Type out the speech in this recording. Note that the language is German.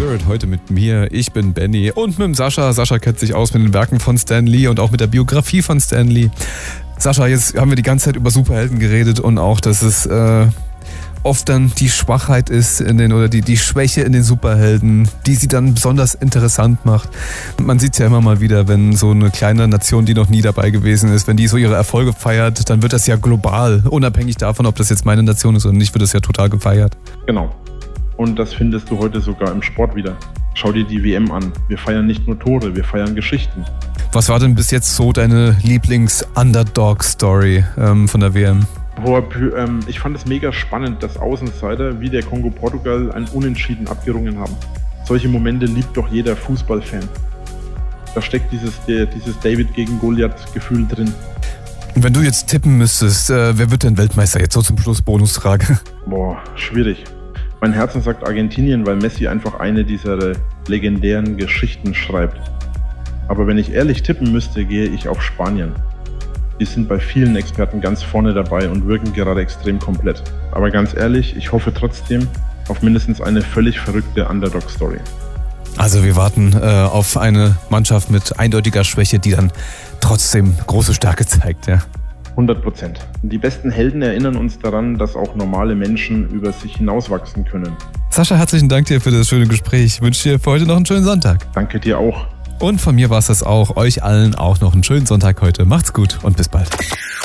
Spirit heute mit mir. Ich bin Benny und mit dem Sascha. Sascha kennt sich aus mit den Werken von Stan Lee und auch mit der Biografie von Stan Lee. Sascha, jetzt haben wir die ganze Zeit über Superhelden geredet und auch, dass es oft dann die Schwachheit ist oder die Schwäche in den Superhelden, die sie dann besonders interessant macht. Man sieht es ja immer mal wieder, wenn so eine kleine Nation, die noch nie dabei gewesen ist, wenn die so ihre Erfolge feiert, dann wird das ja global, unabhängig davon, ob das jetzt meine Nation ist oder nicht, wird das ja total gefeiert. Genau. Und das findest du heute sogar im Sport wieder. Schau dir die WM an. Wir feiern nicht nur Tore, wir feiern Geschichten. Was war denn bis jetzt so deine Lieblings-Underdog-Story von der WM? Ich fand es mega spannend, dass Außenseiter wie der Kongo-Portugal ein Unentschieden abgerungen haben. Solche Momente liebt doch jeder Fußballfan. Da steckt dieses David gegen Goliath-Gefühl drin. Und wenn du jetzt tippen müsstest, wer wird denn Weltmeister? Jetzt so zum Schluss Bonusfrage. Boah, schwierig. Mein Herzen sagt Argentinien, weil Messi einfach eine dieser legendären Geschichten schreibt. Aber wenn ich ehrlich tippen müsste, gehe ich auf Spanien. Die sind bei vielen Experten ganz vorne dabei und wirken gerade extrem komplett. Aber ganz ehrlich, ich hoffe trotzdem auf mindestens eine völlig verrückte Underdog-Story. Also wir warten auf eine Mannschaft mit eindeutiger Schwäche, die dann trotzdem große Stärke zeigt, ja. 100%. Die besten Helden erinnern uns daran, dass auch normale Menschen über sich hinauswachsen können. Sascha, herzlichen Dank dir für das schöne Gespräch. Ich wünsche dir für heute noch einen schönen Sonntag. Danke dir auch. Und von mir war es das auch. Euch allen auch noch einen schönen Sonntag heute. Macht's gut und bis bald.